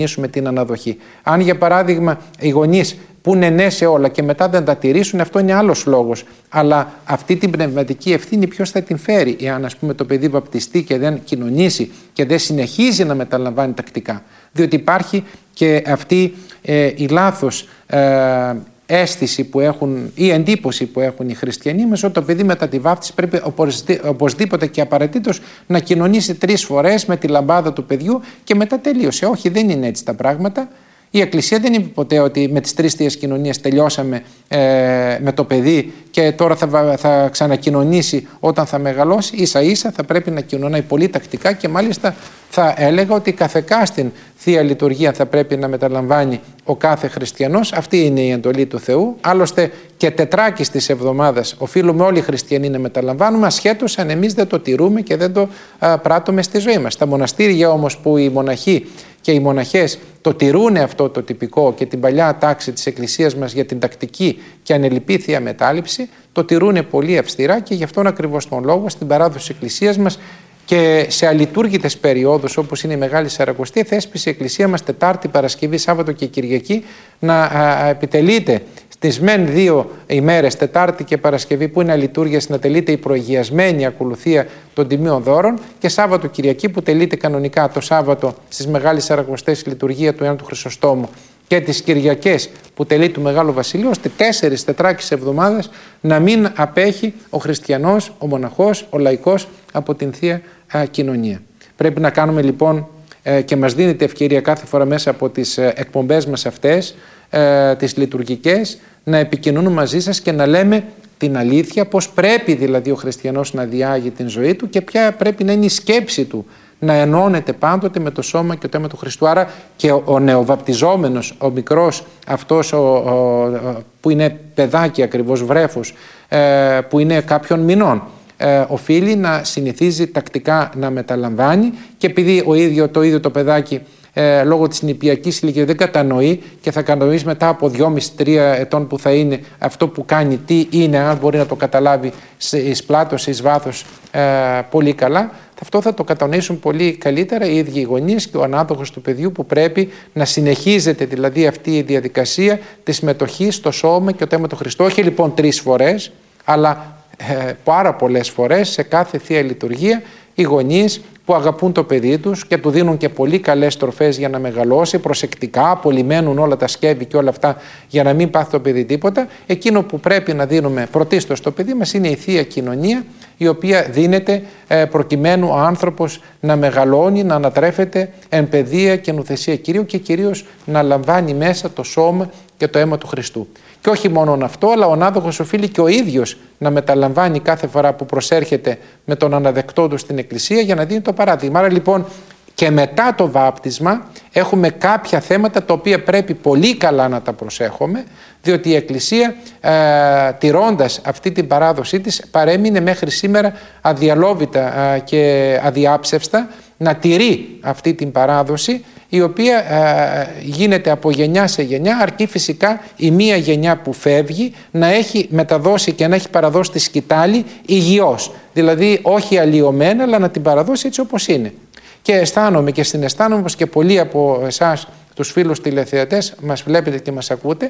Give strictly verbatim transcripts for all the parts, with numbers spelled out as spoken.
την αναδοχή. Αν για παράδειγμα οι γονείς πούνε ναι σε όλα και μετά δεν τα τηρήσουν, αυτό είναι άλλος λόγος. Αλλά αυτή την πνευματική ευθύνη ποιος θα την φέρει, εάν ας πούμε το παιδί βαπτιστεί και δεν κοινωνήσει και δεν συνεχίζει να μεταλαμβάνει τακτικά. Διότι υπάρχει και αυτή ε, η λάθος ε, αίσθηση που έχουν ή εντύπωση που έχουν οι χριστιανοί μας ότι το παιδί μετά τη βάφτιση πρέπει οπωσδήποτε και απαραίτητος να κοινωνήσει τρεις φορές με τη λαμπάδα του παιδιού και μετά τελείωσε. Όχι, δεν είναι έτσι τα πράγματα. Η Εκκλησία δεν είπε ποτέ ότι με τις τρεις θείες κοινωνίες τελειώσαμε ε, με το παιδί και τώρα θα, θα ξανακοινωνήσει όταν θα μεγαλώσει. Ίσα ίσα θα πρέπει να κοινωνάει πολύ τακτικά και μάλιστα θα έλεγα ότι καθεκάστην Θεία Λειτουργία θα πρέπει να μεταλαμβάνει ο κάθε χριστιανός. Αυτή είναι η εντολή του Θεού. Άλλωστε και τετράκις της εβδομάδας οφείλουμε όλοι οι χριστιανοί να μεταλαμβάνουμε, ασχέτως αν εμείς δεν το τηρούμε και δεν το α, πράττουμε στη ζωή μας. Στα μοναστήρια όμως που οι μοναχοί και οι μοναχές το τηρούν αυτό το τυπικό και την παλιά τάξη της Εκκλησίας μας για την τακτική και ανελιπή Θεία Μετάληψη, το τηρούν πολύ αυστηρά και γι' αυτόν ακριβώς τον λόγο στην παράδοση της Εκκλησίας μας και σε αλειτούργητες περιόδους όπως είναι η Μεγάλη Σαρακοστή θέσπισε η Εκκλησία μας Τετάρτη, Παρασκευή, Σάββατο και Κυριακή να α, επιτελείται στις μεν δύο ημέρες, Τετάρτη και Παρασκευή που είναι αλειτούργιας, να τελείται η προηγιασμένη ακολουθία των τιμίων δώρων και Σάββατο Κυριακή που τελείται κανονικά το Σάββατο στις Μεγάλες Σαρακοστές η λειτουργία του Ιωάννου του Χρυσοστόμου και τις Κυριακές που τελεί του Μεγάλου Βασιλείου, ώστε τέσσερις τετράκις εβδομάδες να μην απέχει ο χριστιανός, ο μοναχός, ο λαϊκός από την Θεία α, Κοινωνία. Πρέπει να κάνουμε λοιπόν ε, και μας δίνεται ευκαιρία κάθε φορά μέσα από τις ε, εκπομπές μας αυτές, ε, τις λειτουργικές, να επικοινωνούμε μαζί σας και να λέμε την αλήθεια, πώς πρέπει δηλαδή ο χριστιανός να διάγει την ζωή του και ποια πρέπει να είναι η σκέψη του, να ενώνεται πάντοτε με το σώμα και το αίμα του Χριστού. Άρα και ο, ο νεοβαπτιζόμενος, ο μικρός αυτός ο, ο, ο, που είναι παιδάκι ακριβώς, βρέφος, ε, που είναι κάποιων μηνών, ε, οφείλει να συνηθίζει τακτικά να μεταλαμβάνει και επειδή ο ίδιο, το ίδιο το παιδάκι Ε, λόγω της νηπιακής ηλικίας δεν κατανοεί και θα κατανοήσει μετά από δυόμισι τρία ετών που θα είναι αυτό που κάνει τι είναι, αν μπορεί να το καταλάβει εις πλάτος, εις βάθος ε, πολύ καλά, αυτό θα το κατανοήσουν πολύ καλύτερα οι ίδιοι οι γονείς και ο ανάδοχος του παιδιού που πρέπει να συνεχίζεται δηλαδή αυτή η διαδικασία της συμμετοχής στο σώμα και το αίμα του Χριστού. Όχι λοιπόν τρεις φορές αλλά ε, πάρα πολλές φορές σε κάθε Θεία Λειτουργία οι γονείς που αγαπούν το παιδί τους και του δίνουν και πολύ καλές τροφές για να μεγαλώσει, προσεκτικά, απολυμμένουν όλα τα σκεύη και όλα αυτά για να μην πάθει το παιδί τίποτα. Εκείνο που πρέπει να δίνουμε πρωτίστως στο παιδί μας είναι η Θεία Κοινωνία, η οποία δίνεται ε, προκειμένου ο άνθρωπος να μεγαλώνει, να ανατρέφεται εν παιδεία και νουθεσία Κυρίου και κυρίως να λαμβάνει μέσα το σώμα και το αίμα του Χριστού. Και όχι μόνο αυτό, αλλά ο ανάδοχος οφείλει και ο ίδιος να μεταλαμβάνει κάθε φορά που προσέρχεται με τον αναδεκτό του στην Εκκλησία για να δίνει το παράδειγμα. Άρα λοιπόν και μετά το βάπτισμα έχουμε κάποια θέματα τα οποία πρέπει πολύ καλά να τα προσέχουμε, διότι η Εκκλησία ε, τηρώντας αυτή την παράδοσή της παρέμεινε μέχρι σήμερα αδιαλόβητα ε, και αδιάψευστα να τηρεί αυτή την παράδοση, η οποία ε, γίνεται από γενιά σε γενιά, αρκεί φυσικά η μία γενιά που φεύγει να έχει μεταδώσει και να έχει παραδώσει τη σκητάλη υγιώς. Δηλαδή όχι αλλοιωμένα, αλλά να την παραδώσει έτσι όπως είναι. Και αισθάνομαι και συναισθάνομαι πως και πολλοί από εσάς τους φίλους τηλεθεατές μας βλέπετε και μας ακούτε,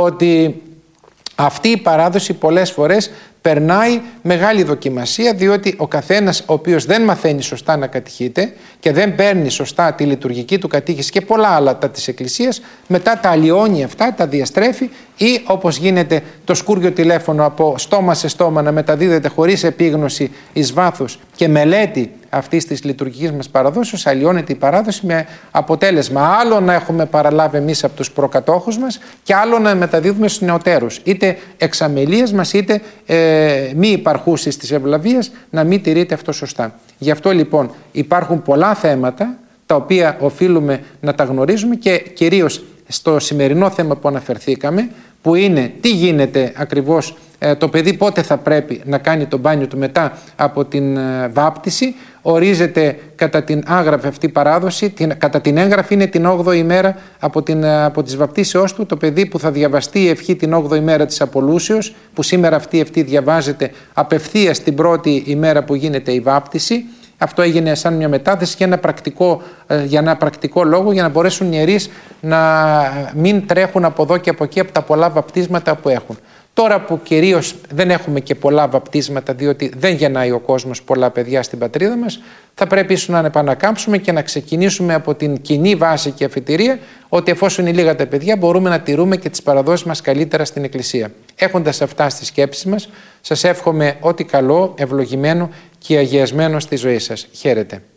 ότι αυτή η παράδοση πολλές φορές περνάει μεγάλη δοκιμασία, διότι ο καθένας ο οποίος δεν μαθαίνει σωστά να κατηχείται και δεν παίρνει σωστά τη λειτουργική του κατήχηση και πολλά άλλα τα της Εκκλησίας, μετά τα αλλοιώνει αυτά, τα διαστρέφει ή όπως γίνεται το σκούριο τηλέφωνο από στόμα σε στόμα να μεταδίδεται χωρίς επίγνωση εις βάθος και μελέτη αυτής της λειτουργικής μας παραδόσεως, αλλοιώνεται η παράδοση με αποτέλεσμα άλλο να έχουμε παραλάβει εμείς από τους προκατόχους μας και άλλο να μεταδίδουμε στους νεωτέρους, είτε εξαμελίας μας είτε ε, μη υπαρχούσης της ευλαβίας, να μην τηρείται αυτό σωστά. Γι' αυτό λοιπόν υπάρχουν πολλά θέματα τα οποία οφείλουμε να τα γνωρίζουμε και κυρίως στο σημερινό θέμα που αναφερθήκαμε, που είναι τι γίνεται ακριβώς ε, το παιδί πότε θα πρέπει να κάνει το μπάνιο του μετά από την ε, βάπτιση. Ορίζεται κατά την άγραφη αυτή παράδοση, την, κατά την έγγραφη είναι την όγδοη ημέρα από, την, από τις βαπτίσεώς του, το παιδί που θα διαβαστεί η ευχή την όγδοη ημέρα της Απολούσεως, που σήμερα αυτή η ευχή διαβάζεται απευθείας την πρώτη ημέρα που γίνεται η βάπτιση. Αυτό έγινε σαν μια μετάθεση για ένα πρακτικό, για ένα πρακτικό λόγο, για να μπορέσουν οι ιερείς να μην τρέχουν από εδώ και από εκεί από τα πολλά βαπτίσματα που έχουν. Τώρα που κυρίως δεν έχουμε και πολλά βαπτίσματα, διότι δεν γεννάει ο κόσμος πολλά παιδιά στην πατρίδα μας, θα πρέπει ίσως να επανακάμψουμε και να ξεκινήσουμε από την κοινή βάση και αφετηρία ότι εφόσον είναι λίγα τα παιδιά, μπορούμε να τηρούμε και τις παραδόσεις μας καλύτερα στην Εκκλησία. Έχοντας αυτά στη σκέψη μας, σας εύχομαι ό,τι καλό, ευλογημένο και αγιασμένο στη ζωή σας. Χαίρετε.